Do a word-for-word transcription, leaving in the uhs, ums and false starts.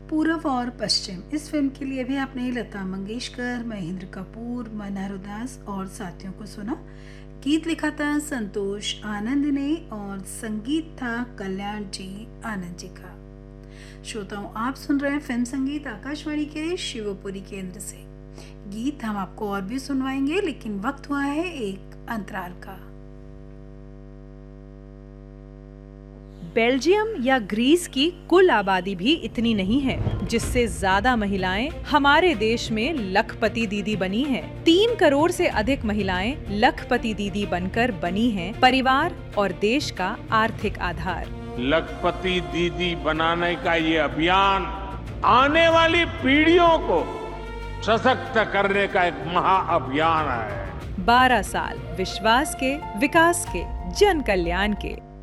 पूरब और पश्चिम। इस फिल्म के लिए भी आपने लता मंगेशकर, महेंद्र कपूर, मनोहर दास और साथियों को सुना। गीत लिखा था संतोष आनंद ने और संगीत था कल्याण जी आनंद जी का। श्रोताओं, आप सुन रहे हैं फिल्म संगीत आकाशवाणी के शिवपुरी केंद्र से। गीत हम आपको और भी सुनवाएंगे, लेकिन वक्त हुआ है एक अंतराल का। बेल्जियम या ग्रीस की कुल आबादी भी इतनी नहीं है जिससे ज्यादा महिलाएं हमारे देश में लखपति दीदी बनी हैं। तीन करोड़ से अधिक महिलाएं लखपति दीदी बनकर बनी हैं परिवार और देश का आर्थिक आधार। लखपति दीदी बनाने का ये अभियान आने वाली पीढ़ियों को सशक्त करने का एक महाअभियान है। बारह साल विश्वास के, विकास के, जन कल्याण के।